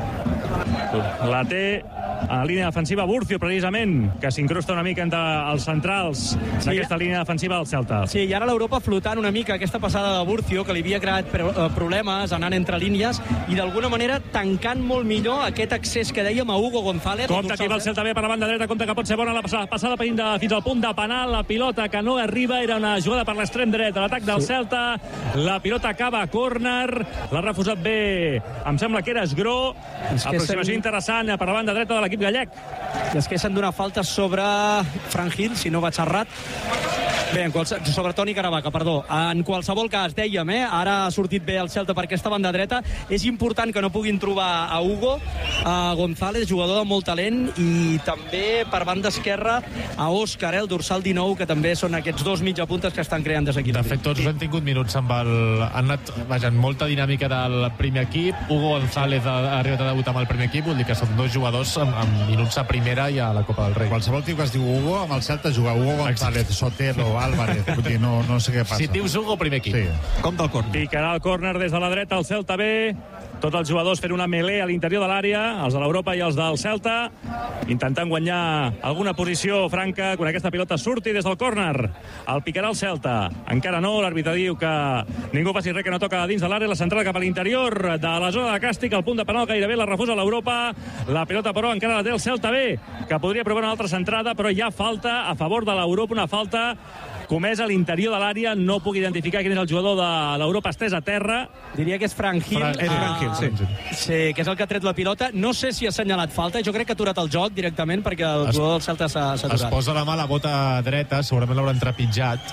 la té a la línia defensiva Burcio, precisament, que s'incrusta una mica entre els centrals d'aquesta sí, línia defensiva del Celta. Sí, i ara l'Europa flotant una mica aquesta passada de Burcio, que li havia creat problemes anant entre línies, i d'alguna manera tancant molt millor aquest accés que dèiem a Hugo González. Compte aquí va el Celta B per la banda dreta, compte que pot ser bona la passada, passada fins al punt de penal, la pilota que no arriba, era una jugada per l'extrem dret de l'atac del sí. Celta, la pilota acaba a córner, l'ha refusat bé, em sembla que era Esgró, aproximació interessant per la banda dreta de l'equip gallec. I és que s'han donat faltes sobre Fran Gil, si no vaig errat. Bé, en qualsevol... sobre Toni Caravaca, perdó. En qualsevol cas, dèiem, eh? Ara ha sortit bé el Celta per aquesta banda dreta. És important que no puguin trobar a Hugo, a González, jugador de molt talent, i també per banda esquerra a Òscar, eh? El dorsal dinou, que també són aquests dos mitjapuntes que estan creant desequilibri. De fet, tots han tingut minuts amb el... Han anat, vaja, molta dinàmica del primer equip. Hugo González ha arribat a debutar amb el primer equip, vol dir que són dos jugadors amb, amb minuts a primera i a la Copa del Rei. Qualsevol tio que es diu Hugo, amb el Celta juga Hugo González, Sotelo, Álvarez, vull dir, no, no sé què passa. Si dius Hugo, primer equip. Sí. Com del córner. Picarà el córner des de la dreta, el Celta B. Tots els jugadors fent una melé a l'interior de l'àrea, els de l'Europa i els del Celta, intentant guanyar alguna posició franca quan aquesta pilota surti des del córner. El picarà el Celta. Encara no, l'àrbitre diu que ningú faci res que no toca dins de l'àrea, la centrada cap a l'interior de la zona de càstig, el punt de penal gairebé la refusa l'Europa. La pilota, però, encara la té el Celta B, que podria provar una altra centrada, però hi ha falta a favor de l'Europa, una falta comès a l'interior de l'àrea. No puc identificar quin és el jugador de l'Europa estès a terra. Diria que és Frank Hill. Frank, és Frank Hill, sí. Sí, que és el que ha tret la pilota. No sé si ha assenyalat falta. Jo crec que ha aturat el joc directament perquè el es, jugador del Celta s'ha aturat. Es posa la mà a la bota dreta, segurament l'hauran trepitjat.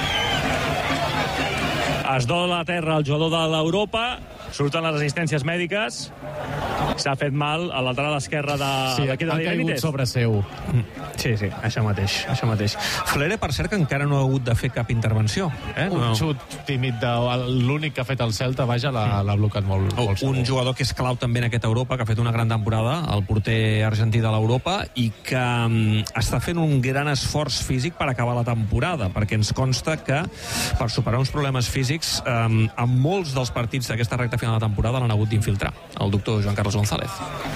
Es dola a terra el jugador de l'Europa. Surten les assistències mèdiques. S'ha fet mal a lateral esquerra de sí, l'equip de ha caigut Benítez. sobre seu. Sí, sí, això mateix, això mateix. Flere, per cert, que encara no ha hagut de fer cap intervenció. Eh? Un no. xut tímid, de, l'únic que ha fet el Celta, vaja, l'ha blocat molt, molt segur. Un jugador que és clau també en aquesta Europa, que ha fet una gran temporada, el porter argentí de l'Europa, i que um, està fent un gran esforç físic per acabar la temporada, perquè ens consta que per superar uns problemes físics, um, en molts dels partits d'aquesta recta final de la temporada l'han hagut d'infiltrar, el doctor Joan Carlos González.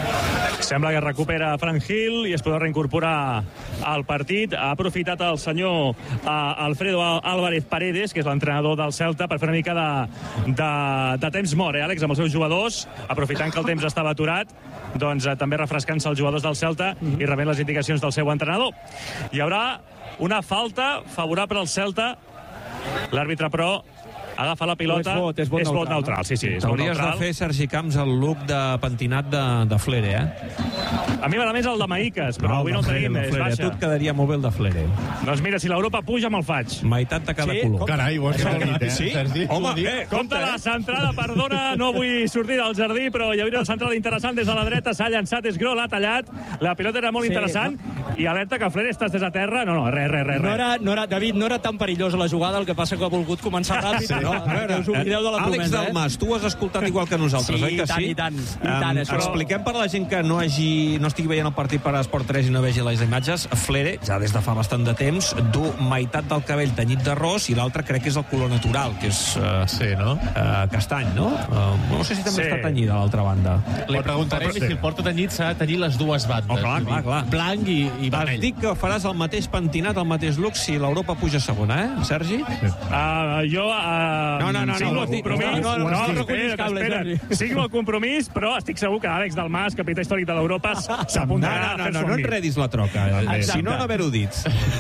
Sembla que recupera Frank Hill i es podrà reincorporar al partit. Ha aprofitat el senyor uh, Alfredo Álvarez Paredes, que és l'entrenador del Celta, per fer una mica de, de, de temps mort, eh, Àlex, amb els seus jugadors, aprofitant que el temps estava aturat, doncs uh, també refrescant-se els jugadors del Celta i rebent les indicacions del seu entrenador. Hi haurà una falta favorable al Celta. L'àrbitre, però, agafa la pilota. És vot, és vot és neutral, vot neutral, no? sí, sí. T'hauries de fer, Sergi Camps, el look de pentinat de, de Flere, eh? A mi m'agrada més el de Maïques, però no, avui no el tenim, és Flere. baixa. A tu et quedaria molt bé el de Flere. Doncs mira, si l'Europa puja, me'l faig. Meitat de cada Sí? color. Carai, ho has dit al dit, eh, Sí? Sergi? Home, Eh, compte la centrada, perdona, no vull sortir del jardí, però hi hauria una centrada interessant des de la dreta, s'ha llançat, és gros, l'ha tallat, la pilota era molt Sí, interessant, i alerta que Flere estàs des a terra, no, no, res, res, res. No era, no era, David, no era tan perillosa la jugada, el que passa que ha volgut començar ràpid. Sí, no, a veure, us oblideu de la Àlex promesa, Dalmas, tu ho has escoltat igual que nosaltres, Sí, oi que i tant, sí? i tant, i Um, tant, això. Expliquem per la gent que no hagi, no estigui veient el partit per Esport tres i no vegi les imatges. Flere, ja des de fa bastant de temps, du meitat del cabell tenyit de ros i l'altre crec que és el color natural, que és uh, Sí, no? uh, castany, no? Uh, no sé si també Sí. està tenyida a l'altra banda. Li preguntarem si el porta tenyit s'ha de tenir les dues bandes. Oh, clar, clar, clar. Blanc i, i Et vermell. dic que faràs el mateix pentinat, el mateix look, si l'Europa puja segona, eh, Sergi? Uh, jo uh, No, no, no, signo no, el compromís. no, no, no, no recullis espera't, cables, espera't. Sergi. Signo el compromís, però estic segur que Àlex Dalmas, capità històric de l'Europa, s'apuntarà No, no, a fer no, el no somni. enredis la troca. Exacte. Si no, no haver-ho dit.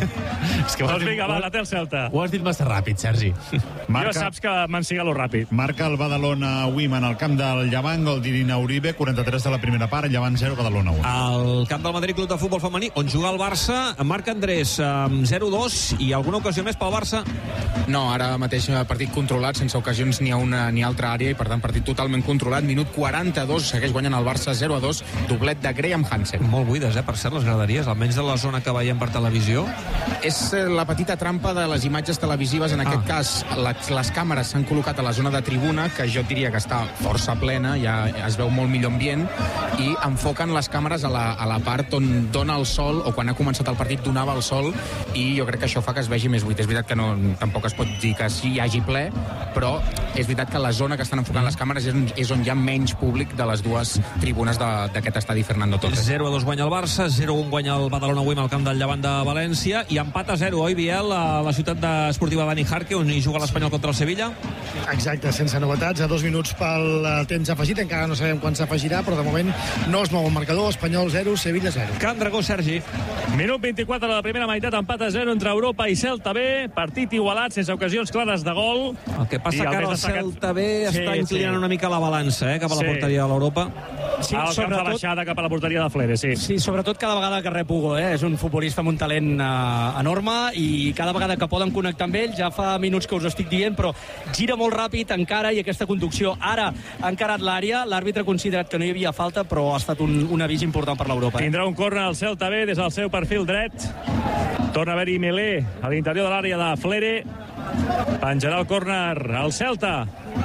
És que ho has Doncs dit- vinga, va, la té el Celta. Ho has dit massa ràpid, Sergi. Jo saps que m'ensigalo ràpid. Marca el Badalona Wiman al camp del Llevant, gol d'Irina Uribe, quaranta-tres de la primera part, Llevant zero, Badalona un. Al camp del Madrid Club de Futbol Femení, on juga el Barça, Marc Andrés, amb zero dos, i alguna ocasió més pel Barça? No, ara mateix partit controlat, sense ocasions ni a una ni a altra àrea, i per tant partit totalment controlat. Minut quaranta-dos, segueix guanyant el Barça zero a dos, doblet de Graham Hansen. Molt buides, eh, per cert, les graderies, almenys de la zona que veiem per televisió. És eh, la petita trampa de les imatges televisives. En aquest Ah. cas, les, les càmeres s'han col·locat a la zona de tribuna, que jo et diria que està força plena, ja es veu molt millor ambient, i enfoquen les càmeres a la, a la part on dona el sol, o quan ha començat el partit donava el sol, i jo crec que això fa que es vegi més buit. És veritat que no, tampoc es pot dir que sí hi hagi ple, però és veritat que la zona que estan enfocant les càmeres és, on- és on hi ha menys públic de les dues tribunes de- d'aquest estadi Fernando Torres. zero a dos guanya el Barça, zero a un guanya el Badalona Wim al camp del Llevant de València, i empat a zero, oi, Biel, a la ciutat esportiva Dani Jarque, on hi juga l'Espanyol contra el Sevilla? Exacte, sense novetats, a dos minuts pel eh, temps afegit, encara no sabem quan s'afegirà, però de moment no es mou el marcador, Espanyol zero, Sevilla zero. Can Dragó, Sergi. Minut vint-i-quatre de la primera meitat, empat a zero entre Europa i Celta B, partit igualat, sense ocasions clares de gol. El que passa I que el ara més el destacat- Celta B Sí, està sí. inclinant una mica la balança, eh, cap a la Sí. porteria de l'Europa. Sí, Al camp de sobretot, baixada cap a la porteria de Flere, sí. sí, sobretot cada vegada que rep Hugo, eh? És un futbolista amb un talent eh, enorme, i cada vegada que poden connectar amb ell, ja fa minuts que us ho estic dient, però gira molt ràpid encara, i aquesta conducció ara ha encarat l'àrea, l'àrbitre ha considerat que no hi havia falta, però ha estat un, un avís important per l'Europa. Eh? Tindrà un córner al Celta B des del seu perfil dret. Torna a haver-hi Melé a l'interior de l'àrea de Flere. Penjarà el córner al Celta.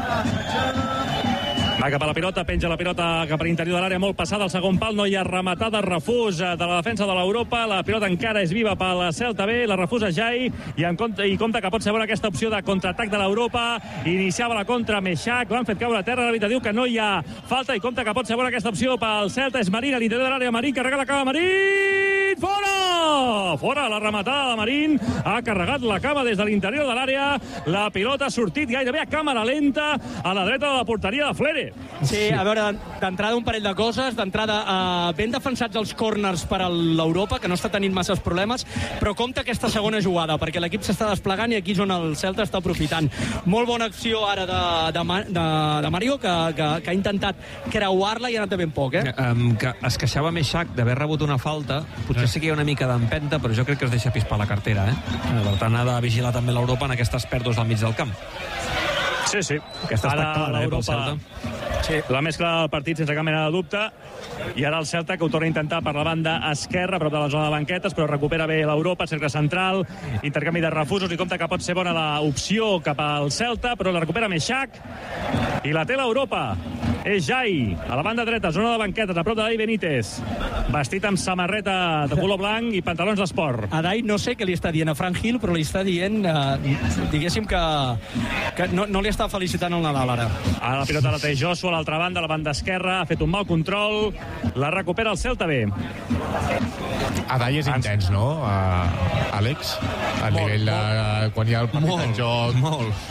Va cap a la pilota, penja la pilota cap a l'interior de l'àrea, molt passada al segon pal, no hi ha rematada, refús de la defensa de l'Europa, la pilota encara és viva per la Celta B, la refusa Jai, i, en compte, i compta que pot ser bona aquesta opció de contraatac de l'Europa, iniciava la contra Meixac, l'han fet caure a terra, l'àrbitre diu que no hi ha falta, i compta que pot ser bona aquesta opció pel Celta, és Marín a l'interior de l'àrea, Marín, carrega la cava, Marín, fora! Fora la rematada de Marín. Ha carregat la cama des de l'interior de l'àrea. La pilota ha sortit gairebé a càmera lenta a la dreta de la porteria de Flere. Sí, a veure, d'entrada un parell de coses. D'entrada, eh, ben defensats els corners per a l'Europa, que no està tenint masses problemes, però compta aquesta segona jugada, perquè l'equip s'està desplegant i aquí és on el Celta està aprofitant. Molt bona acció ara de, de, de, de Mario, que, que, que ha intentat creuar-la i ha anat ben poc, eh? Um, que es queixava Meixac d'haver rebut una falta. Potser sí que hi ha una mica d'empenta, però jo crec que es deixa pispar la cartera, eh? Per tant, ha de vigilar també l'Europa en aquestes pèrdues al mig del camp. Sí, sí. Aquesta ara està clara, eh, pel Celta. Sí. La mescla del partit sense cap mena de dubte, i ara el Celta, que ho torna a intentar per la banda esquerra, prop de la zona de banquetes, però recupera bé l'Europa, cercle central, intercanvi de refusos, i compta que pot ser bona l'opció cap al Celta, però la recupera Meixac, i la té l'Europa. És Jai, a la banda dreta, zona de banquetes, a prop de Dai Benítez, vestit amb samarreta de color blanc i pantalons d'esport. A Dai no sé què li està dient a Frank Hill, però li està dient, eh, diguéssim que, que no, no li està felicitant el Nadal ara. Ara la pilota la té Joshua a l'altra banda, a la banda esquerra, ha fet un mal control, la recupera el Celta bé. Adai és intens, no, uh, Àlex? A molt, nivell de uh, quan hi ha el partit en joc. Molt,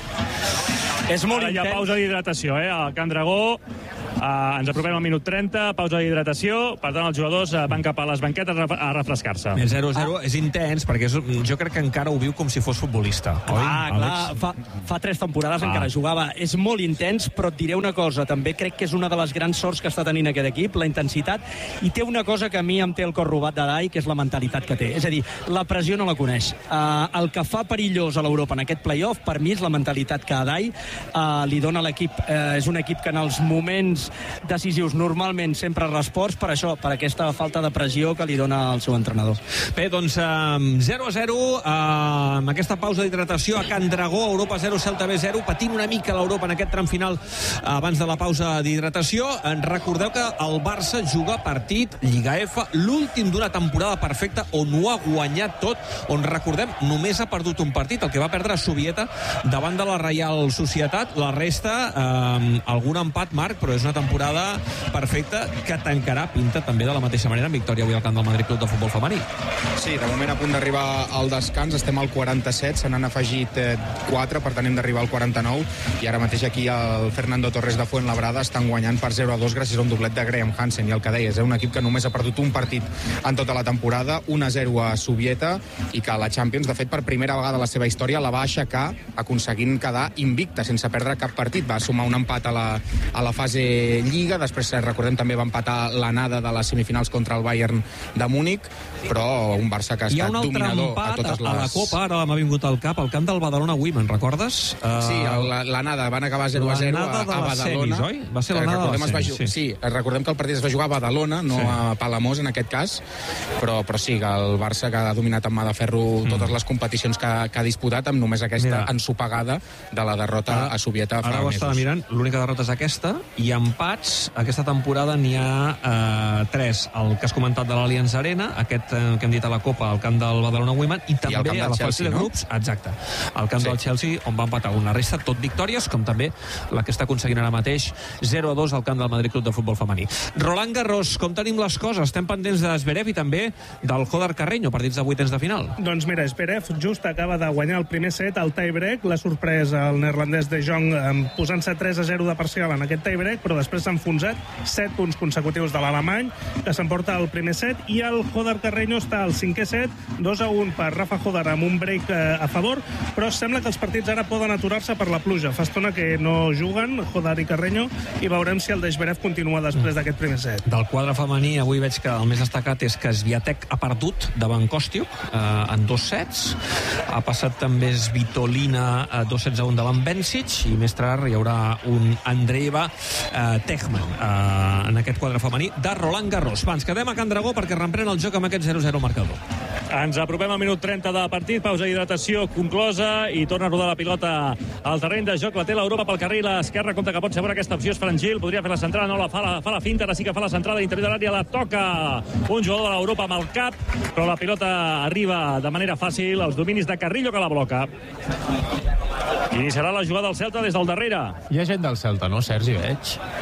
És molt Ara intens. hi ha pausa d'hidratació, eh? Al Can Dragó. Uh, ens apropem al minut trenta, pausa d'hidratació. Per tant, els jugadors uh, van cap a les banquetes a refrescar-se. El zero zero ah. és intens, perquè és, jo crec que encara ho viu com si fos futbolista. Clar, oi, clar, fa, fa tres temporades ah. encara jugava. És molt intens, però et diré una cosa. També crec que és una de les grans sorts que està tenint aquest equip, la intensitat. I té una cosa que a mi em té el cor robat de Dai, que és la mentalitat que té. És a dir, la pressió no la coneix. Uh, el que fa perillós a l'Europa en aquest play-off, per mi, és la mentalitat que a Dai uh, li dona l'equip. Uh, és un equip que en els moments decisius normalment sempre respost per això, per aquesta falta de pressió que li dona el seu entrenador. Bé, doncs um, zero a zero uh, amb aquesta pausa d'hidratació a Can Dragó, Europa zero, Celta B zero, patint una mica l'Europa en aquest tram final uh, abans de la pausa d'hidratació. En recordeu que el Barça juga partit Lliga F, l'últim d'una temporada perfecta on ho ha guanyat tot, on recordem només ha perdut un partit, el que va perdre a Sovieta davant de la Reial Societat. La resta, eh, algun empat, Marc, però és una temporada perfecta que tancarà, pinta també de la mateixa manera en victòria avui al camp del Madrid Club de Futbol Femení. Sí, de moment a punt d'arribar al descans, estem al quaranta-set, se n'han afegit eh, quatre, per tant hem d'arribar al quaranta-nou, i ara mateix aquí el Fernando Torres de Fuenlabrada estan guanyant per zero a dos gràcies a un doblet de Graham Hansen, i el que deies, eh, un equip que només ha perdut un partit en tota la temporada, un a zero a Sovieta, i que la Champions, de fet, per primera vegada a la seva història la va aixecar aconseguint quedar invicta sense perdre cap partit. Va sumar un empat a la, a la fase Lliga, després recordem també va empatar l'anada de les semifinals contra el Bayern de Múnich, però un Barça que ha estat dominador a totes les... a la Copa, ara m'ha vingut al cap, al camp del Badalona Women, recordes? Uh... Sí, l'anada, van acabar zero a zero a, a Badalona. Semis, oi? Va ser l'anada de les semis, sí. Sí, recordem que el partit es va jugar a Badalona, no sí. a Palamós en aquest cas, però, però sí, que el Barça que ha dominat amb mà de ferro mm. totes les competicions que, que ha disputat, amb només aquesta Mira. ensopegada de la derrota ara, a Sovieta fa ara mesos. Ara ho estava mirant, l'única derrota és aquesta, i empats, aquesta temporada n'hi ha eh, tres. El que has comentat de l'Allianz Arena, aquest eh, que hem dit a la Copa, al camp del Badalona Women, i també I a la fase de no? grups, exacte, al camp sí. del Chelsea, on va empatar una resta, tot victòries, com també la que està aconseguint ara mateix zero a dos al camp del Madrid Club de Futbol Femení. Roland Garros, com tenim les coses? Estem pendents de Zverev i també del Joder Carreño, partits de vuitens de final. Doncs mira, Zverev just acaba de guanyar el primer set al tie-break, la sorpresa al neerlandès de Jong posant-se tres a zero de parcial en aquest tie-break, però després s'ha enfonsat set punts consecutius de l'alemany, que s'emporta el primer set, i el Joder Carreño està al cinquè set, dos a un per Rafa Joder amb un break a favor, però sembla que els partits ara poden aturar-se per la pluja. Fa estona que no juguen Joder i Carreño, i veurem si el de Zverev continua després d'aquest primer set. Del quadre femení, avui veig que el més destacat és que Swiatek ha perdut davant Kostiuk eh, en dos sets. Ha passat també Svitolina a dos sets a un davant Bencic, i més tard hi haurà un Andreeva eh, Techman eh, en aquest quadre femení de Roland Garros. Va, ens quedem a Can Dragó perquè reprèn el joc amb aquest zero a zero marcador. Ens apropem al minut trenta de partit, pausa d'hidratació conclosa, i torna a rodar la pilota al terreny de joc. La té l'Europa pel carril a l'esquerra, compta que pot ser bona aquesta opció, és Frangil, podria fer la centrada, no la fa, la, fa la finta, ara sí que fa la centrada a l'interior de l'àrea, la toca un jugador de l'Europa amb el cap, però la pilota arriba de manera fàcil als dominis de Carrillo, que la bloca. Iniciarà la jugada del Celta des del darrere. Hi ha gent del Celta, no, Sergi, veig?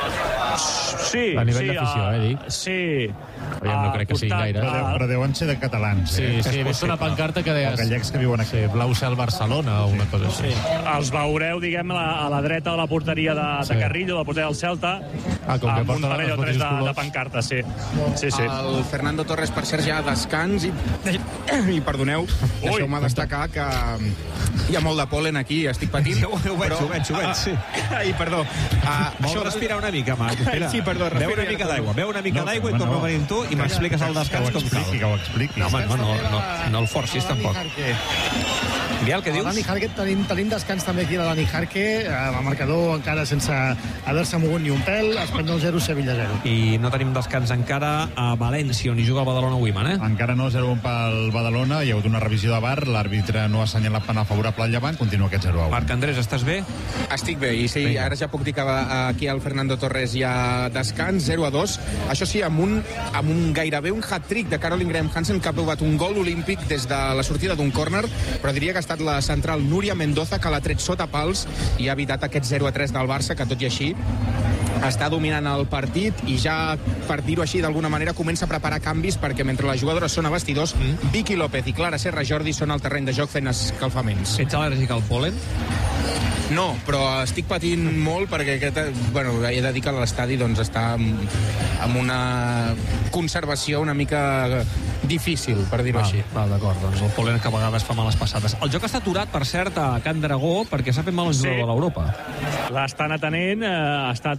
Sí, a nivell sí, d'afició, uh, eh, dic. Sí. Aviam, no crec que sigui gaire. Però, però deuen ser de catalans, Sí, eh? sí, he vist una pancarta que deia... O gallecs que viuen aquí. Sí, Blau Cel Barcelona o una cosa així. Els veureu, diguem, a la dreta de la porteria de, de Carrillo, de la porteria del Celta, Ah, com que amb un porta parell els o tres de, mateixos colors. de pancartes, sí. Sí, sí. El Fernando Torres, per cert, ja a descans i, i perdoneu, deixeu-me destacar que hi ha molt de pol·len aquí, estic patint. Ho veig, ho veig, ho veig, sí. Ai, perdó. Uh, Vol respirar una mica, Marc? Espera. Sí, perdó, Beu respira una mica ja. d'aigua, beu una mica No, d'aigua i home, torno no. a venir amb tu i m'expliques el descans Que ho com cal. expliqui, que ho expliqui. No, home, no, no, no, no el forcis tampoc. Biel, què A Dani dius? Jarque tenim, tenim descans també aquí de Dani Jarque, amb el marcador encara sense haver-se mogut ni un pèl, Espanyol zero, Sevilla zero. I no tenim descans encara a València, on hi juga el Badalona Women, eh? Encara no, zero a un pel Badalona, hi ha hagut una revisió de V A R, l'àrbitre no ha assenyalat penal favorable al Llevant, continua aquest zero a un. Marc Andrés, estàs bé? Estic bé, i sí, ara ja puc dir que aquí al Fernando Torres hi ha descans, zero a dos. Això sí, amb un, amb un gairebé un hat-trick de Caroline Graham Hansen, que ha provat un gol olímpic des de la sortida d'un córner, però diria que ha estat la central Núria Mendoza, que l'ha tret sota pals i ha evitat aquest zero a tres del Barça, que tot i així està dominant el partit i ja, per dir-ho així, d'alguna manera comença a preparar canvis, perquè mentre les jugadores són a vestidors, mm. Vicky López i Clara Serra Jordi són al terreny de joc fent escalfaments. Ets al·lèrgic al pol·len? No, però estic patint molt perquè aquest, bueno, he de dir que l'estadi doncs, està amb, amb una conservació una mica difícil, per dir-ho així. Val, d'acord, doncs el pol·len que a vegades fa males passades. El joc està aturat, per cert, a Can Dragó, perquè s'ha fet mal un jugador Sí. de l'Europa. L'estan atenent, eh, ha estat